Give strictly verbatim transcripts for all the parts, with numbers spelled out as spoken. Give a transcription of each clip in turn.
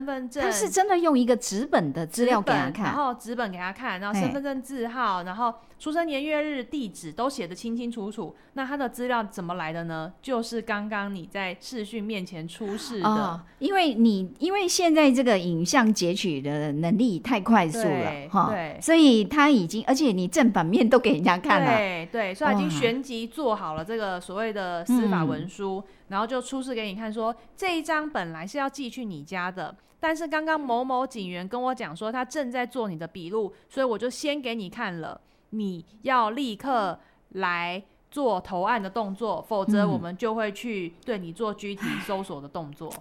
份证， 他是真的用一个纸本的资料给他看， 然后纸本给他看，然后身份证字号，然后出生年月日地址都写得清清楚楚。那他的资料怎么来的呢？就是刚刚你在视讯面前出示的、哦、 因为你因为现在这个影像截取的能力太快速了哈， 对， 所以他已经，而且你正反面都给人家看了， 对对，所以他已经旋即做好了这个所谓的司法文书、嗯、然后就出示给你看说，这一张本来是要寄去你家的，但是刚刚某某警员跟我讲说他正在做你的笔录，所以我就先给你看了，你要立刻来做投案的动作，否则我们就会去对你做具体搜索的动作。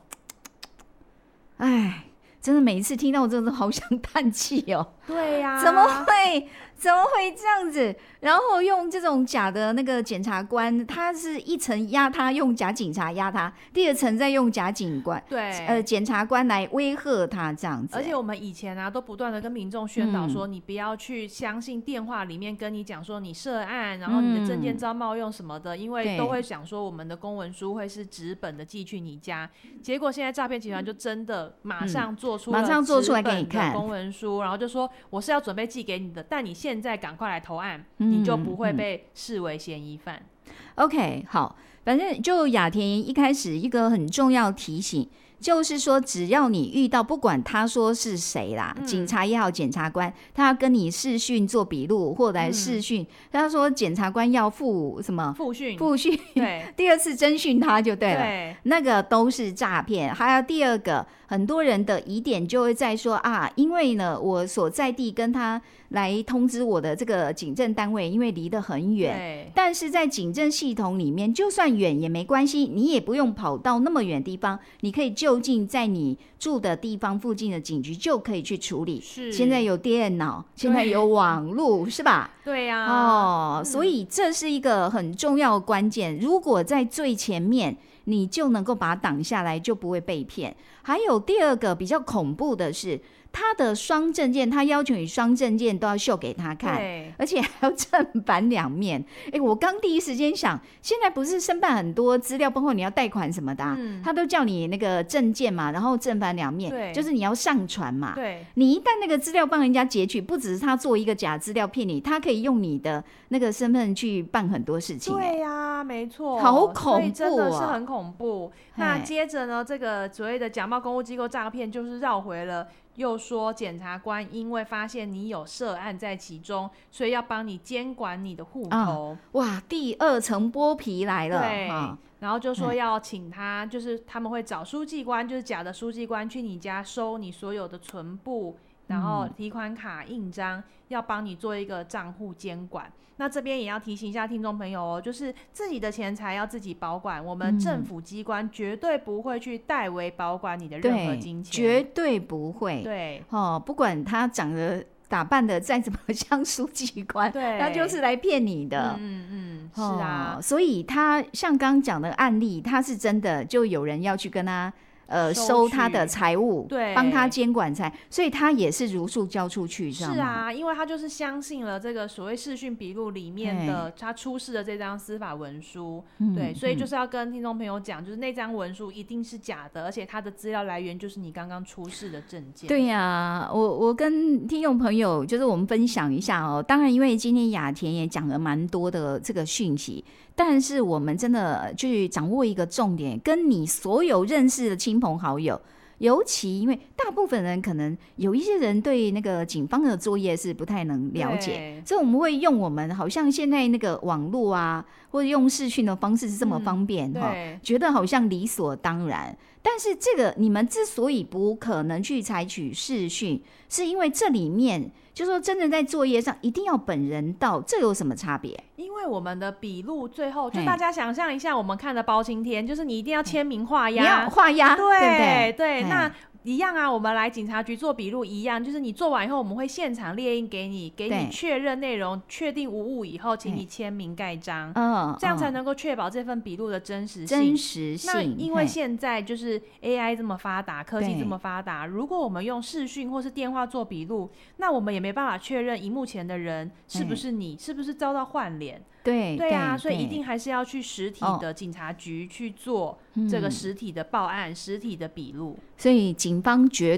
哎，真的每一次听到我真的好想叹气哦。 对呀、啊， 怎么会怎么会这样子？然后用这种假的那个检察官，他是一层压他，用假警察压他，第二层再用假警官， 对， 呃，检察官来威吓他这样子。 而且我们以前啊，都不断的跟民众宣导说、嗯，你不要去相信电话里面跟你讲说你涉案，然后你的证件照冒用什么的，嗯、因为都会想说我们的公文书会是纸本的寄去你家。结果现在诈骗集团就真的马上做出了马上做出来给你看公文书，然后就说我是要准备寄给你的，但你现在赶快来投案。嗯，你就不会被视为嫌疑犯。 嗯、OK， 好，反正就雅田一开始一个很重要提醒，就是说只要你遇到不管他说是谁啦、嗯、警察也好检察官，他要跟你视讯做笔录或来视讯、嗯、他说检察官要复什么复讯复讯， 对， 第二次侦讯他就对了， 对， 那个都是诈骗。还有第二个，很多人的疑点就会在说啊，因为呢我所在地跟他来通知我的这个警政单位因为离得很远，但是在警政系统里面就算远也没关系，你也不用跑到那么远的地方，你可以就近在你住的地方附近的警局就可以去处理。 是， 现在有电脑，现在有网络，是吧？ 对呀、 啊，哦、 嗯， 所以这是一个很重要的关键，如果在最前面你就能够把它挡下来，就不会被骗。还有第二个比较恐怖的是，他的双证件，他要求你双证件都要秀给他看，而且还要正反两面。哎，我刚第一时间想，现在不是申办很多资料，包括你要贷款什么的、啊嗯，他都叫你那个证件嘛，然后正反两面，就是你要上传嘛。 对， 你一旦那个资料帮人家截取，不只是他做一个假资料骗你，他可以用你的那个身份去办很多事情。 对呀、啊，没错， 好恐怖、啊，所以真的是很恐怖。那接着呢，这个所谓的假冒公务机构诈骗，就是绕回了。又说检察官因为发现你有涉案在其中，所以要帮你监管你的户头、 啊、哇，第二层剥皮来了。 对、 啊、 然后就说要请他，就是他们会找书记官，就是假的书记官去你家收你所有的存簿，然后提款卡印章，要帮你做一个账户监管。那这边也要提醒一下听众朋友哦，就是自己的钱财要自己保管，我们政府机关绝对不会去代为保管你的任何金钱， 绝对不会。 对、 哦、不管他长得打扮的再怎么像书记官， 对， 他就是来骗你的。 嗯嗯，是啊、 哦，所以他像刚刚讲的案例，他是真的就有人要去跟他呃，收他的财物， 对， 帮他监管财，所以他也是如数交出去，知道吗？ 是啊，因为他就是相信了这个所谓视讯笔录里面的他出示的这张司法文书，对，所以就是要跟听众朋友讲，就是那张文书一定是假的，而且他的资料来源就是你刚刚出示的证件。 对呀、啊，我我跟听众朋友就是我们分享一下哦。当然，因为今天雅田也讲了蛮多的这个讯息，但是我们真的去掌握一个重点，跟你所有认识的亲朋好友，尤其因为大部分人可能有一些人对那个警方的作业是不太能了解，所以我们会用我们好像现在那个网络啊，或者用视讯的方式是这么方便、嗯、觉得好像理所当然。但是这个你们之所以不可能去采取视讯，是因为这里面就说真的在作业上一定要本人到，这有什么差别？ 因为我们的笔录最后就大家想象一下，我们看的包青天，就是你一定要签名画押， 你要画押， 对对不对？ 对，那一样啊，我们来警察局做笔录一样，就是你做完以后，我们会现场列印给你，给你确认内容，确定无误以后，请你签名盖章，嗯，这样才能够确保这份笔录的真实性。 真实性。 那因为现在就是 A I 这么发达，科技这么发达，如果我们用视讯或是电话做笔录，那我们也没办法确认荧幕前的人是不是你，是不是遭到换脸。 对对啊，所以一定还是要去实体的警察局去做这个实体的报案、哦、实体的笔录。 所以警方绝